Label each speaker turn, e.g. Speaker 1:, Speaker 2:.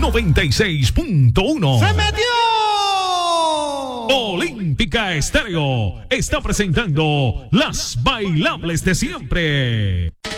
Speaker 1: 96.1.
Speaker 2: ¡Se metió!
Speaker 1: Olímpica Estéreo está presentando las bailables de siempre.